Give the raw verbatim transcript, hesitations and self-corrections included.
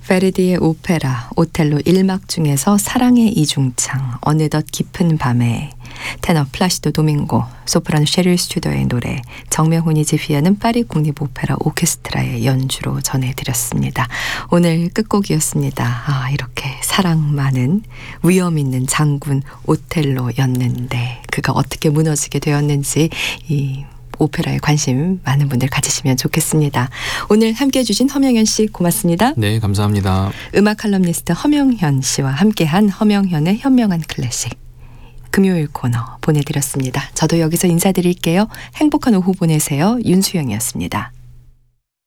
베르디의 오페라 오텔로 일 막 중에서 사랑의 이중창, 어느덧 깊은 밤에, 테너 플라시도 도밍고, 소프라노 셰릴 스튜더의 노래, 정명훈이 지휘하는 파리 국립 오페라 오케스트라의 연주로 전해드렸습니다. 오늘 끝곡이었습니다. 아, 이렇게 사랑 많은 위험 있는 장군 오텔로였는데 그가 어떻게 무너지게 되었는지 이 오페라에 관심 많은 분들 가지시면 좋겠습니다. 오늘 함께해 주신 허명현 씨 고맙습니다. 네, 감사합니다. 음악 칼럼니스트 허명현 씨와 함께한 허명현의 현명한 클래식 금요일 코너 보내드렸습니다. 저도 여기서 인사드릴게요. 행복한 오후 보내세요. 윤수영이었습니다.